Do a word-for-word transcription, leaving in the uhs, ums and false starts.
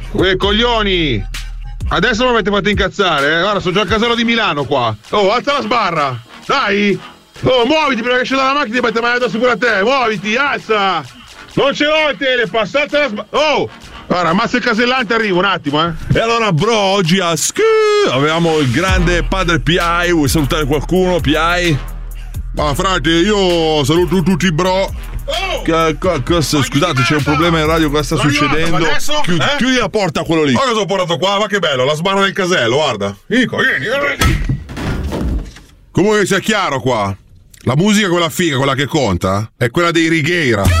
Uè, coglioni! Adesso mi avete fatto incazzare, eh? Guarda, sono già al casello di Milano qua. Oh, alza la sbarra! Dai! Oh, muoviti prima che scenda dalla macchina e ti metti male addosso pure a te! Muoviti, alza! Non ce l'ho il telepass, alza la sbarra! Oh! Guarda, ammazza il casellante, arrivo un attimo, eh! E allora, bro, oggi a Sk avevamo il grande padre P I. Vuoi salutare qualcuno, P I? Ma frate, io saluto tutti, bro! Oh! Che, co, cosa, scusate, c'è un problema in radio, cosa sta succedendo? Adesso? Chiudi, eh? chiudi la porta a quello lì. Ma cosa ho portato qua? Ma che bello, la sbarra del casello, guarda. Nico, vieni, vieni. Comunque sia chiaro qua, la musica, quella figa, quella che conta, è quella dei Righeira.